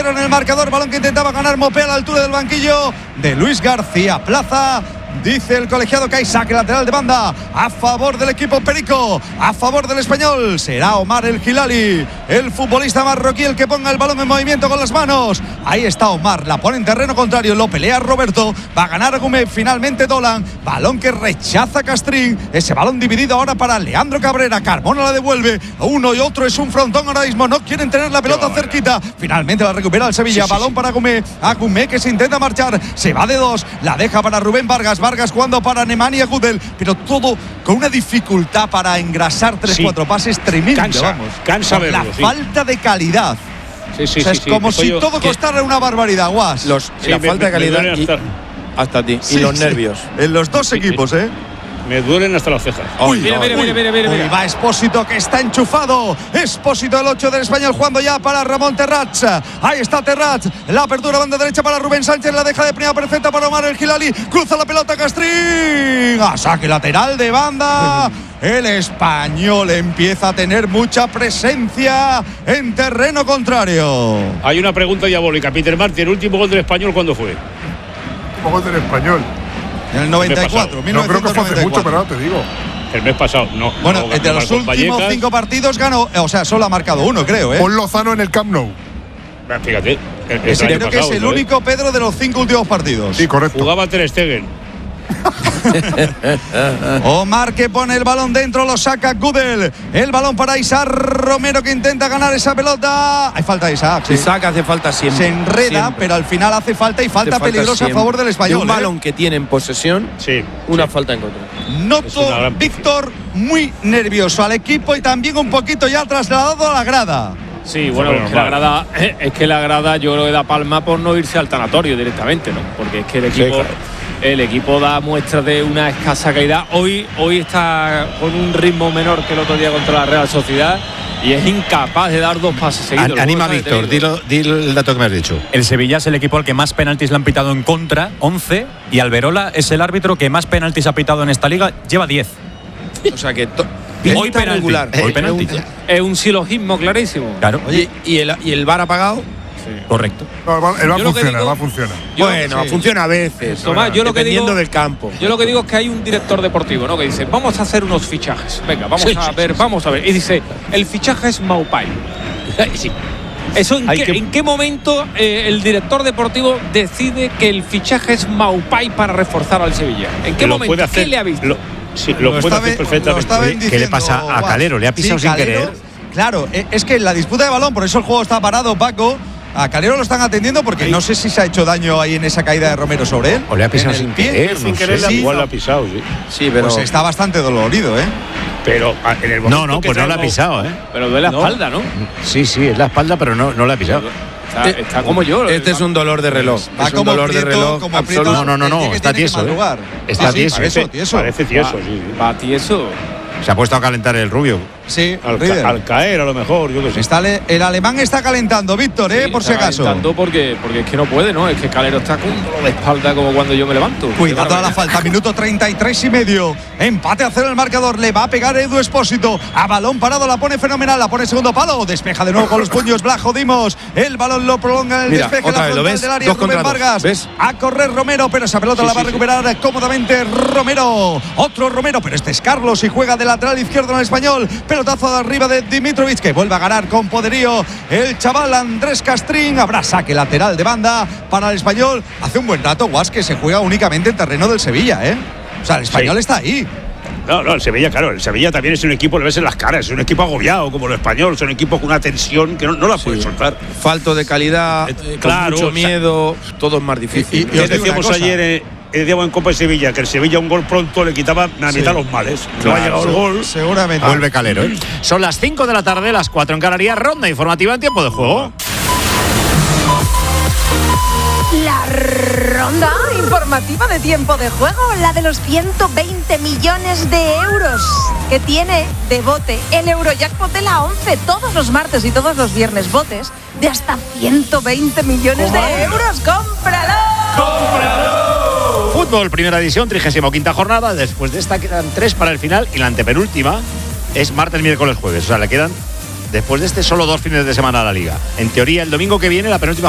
0 en el marcador. Balón que intentaba ganar Mopé a la altura del banquillo de Luis García Plaza. Dice el colegiado que hay saque lateral de banda a favor del equipo perico, a favor del Español. Será Omar El Hilali, el futbolista marroquí, el que ponga el balón en movimiento con las manos. Ahí está Omar, la pone en terreno contrario, lo pelea Roberto, va a ganar Agumé, finalmente Dolan, balón que rechaza Castrín, ese balón dividido ahora para Leandro Cabrera. Carmona la devuelve, uno y otro es un frontón ahora mismo, no quieren tener la pelota cerquita, finalmente la recupera el Sevilla, balón para Agumé que se intenta marchar, se va de dos, la deja para Rubén Vargas jugando para Nemanja Gudel, pero todo con una dificultad para engrasar 3-4 pases tremendo. Cansa verlo, la falta de calidad. Es como si todo costara una barbaridad, Guas. La falta de calidad hasta ti. Y los nervios. En los dos equipos, Me duelen hasta las cejas. Mira. Va Espósito, que está enchufado. Espósito, el 8 del Español, jugando ya para Ramón Terrats. Ahí está Terrats. La apertura banda derecha para Rubén Sánchez. La deja de primera perfecta para Omar El Hilali. Cruza la pelota Castrín. A saque lateral de banda. El Español empieza a tener mucha presencia en terreno contrario. Hay una pregunta diabólica. Peter Martí, ¿el último gol del Español cuándo fue? El último gol del Español. En el 94, no creo que fue hace mucho, pero ahora te digo. El mes pasado, no. Bueno, no, entre los últimos 5 partidos ganó, o sea, solo ha marcado uno, creo, Pon Lozano en el Camp Nou. Fíjate. Creo que es el único Pedro de los 5 últimos partidos. Sí, correcto. Jugaba Ter Stegen. Omar que pone el balón dentro, lo saca Gudel. El balón para Isaac Romero que intenta ganar esa pelota. Hay falta de Isaac. Sí. Isaac hace falta siempre. Se enreda, pero al final hace falta y falta peligrosa siempre. A favor del Español. De un balón que tiene en posesión, una falta en contra. Noto, Víctor, muy nervioso al equipo y también un poquito ya trasladado a la grada. Sí, bueno, es que la grada yo creo que da palma por no irse al tanatorio directamente, ¿no? Porque es que el equipo da muestras de una escasa calidad. Hoy está con un ritmo menor que el otro día contra la Real Sociedad y es incapaz de dar 2 pases seguidos. Anima, Víctor, dilo el dato que me has dicho. El Sevilla es el equipo al que más penaltis le han pitado en contra, 11, y Alberola es el árbitro que más penaltis ha pitado en esta liga, lleva 10. O sea que hoy penalti. Es un silogismo clarísimo. Claro. Oye, ¿y el VAR ha pagado? Sí. Correcto. No, el VAR funciona. Bueno, funciona a veces. Tomás, dependiendo del campo. Yo lo que digo es que hay un director deportivo, ¿no? Que dice, vamos a hacer unos fichajes. Venga, vamos a ver. Y dice, el fichaje es Maupay. Sí. ¿Eso en qué momento el director deportivo decide que el fichaje es Maupay para reforzar al Sevilla? ¿En qué momento? ¿Qué le ha visto? Lo puede hacer perfectamente. ¿Qué le pasa a Calero? ¿Le ha pisado sin querer? Claro, es que la disputa de balón, por eso el juego está parado, Paco. A Calero lo están atendiendo porque no sé si se ha hecho daño ahí en esa caída de Romero sobre él. O le ha pisado sin querer. Igual lo ha pisado, sí, pero pues está bastante dolorido, Pero en el momento no, pues no la ha pisado, Pero duele la espalda, ¿no? Sí, es la espalda, pero no la ha pisado. Está como yo. Este es un dolor de reloj. Va como dolor de reloj absoluto. No, está tieso. Está tieso. Parece tieso, sí. Va tieso. Se ha puesto a calentar el rubio. Sí, al caer a lo mejor, yo qué sé. El alemán está calentando, Víctor, por si acaso. Calentando porque es que no puede, ¿no? Es que Calero está con un dolor de espalda como cuando yo me levanto. Cuidado a la falta, minuto 33 y medio. Empate a 0 el marcador, le va a pegar Edu Espósito. A balón parado, la pone fenomenal, la pone segundo palo. Despeja de nuevo con los puños Blajo Dimos. El balón lo prolonga en el despeje, la frontal del área, Rubén Vargas. ¿Ves? A correr Romero, pero esa pelota la va a recuperar cómodamente Romero. Otro Romero, pero este es Carlos y juega de lateral izquierdo en el Español. Pelotazo de arriba de Dimitrovic, que vuelve a ganar con poderío el chaval Andrés Castrín. Habrá saque lateral de banda para el Español. Hace un buen rato, Guas, que se juega únicamente en terreno del Sevilla, O sea, el Español está ahí. No, el Sevilla, claro, el Sevilla también es un equipo, le ves en las caras, es un equipo agobiado como el Español, es un equipo con una tensión que no la puede soltar. Falto de calidad, claro, mucho miedo, todo es más difícil. Y decíamos ayer Diego en Copa de Sevilla, que el Sevilla un gol pronto le quitaba la mitad los males. No ha llegado el gol. Seguramente. Vuelve Calero. Son las 5 de la tarde, las 4 en Canarias, ronda informativa en tiempo de juego. La ronda informativa de tiempo de juego, la de los 120 millones de euros que tiene de bote el Eurojackpot de la 11 todos los martes y todos los viernes, botes de hasta 120 millones de euros. ¡Cómpralo! Fútbol, primera edición, 35ª jornada. Después de esta quedan 3 para el final y la antepenúltima es martes, miércoles, jueves. O sea, le quedan después de este solo 2 fines de semana a la liga. En teoría, el domingo que viene la penúltima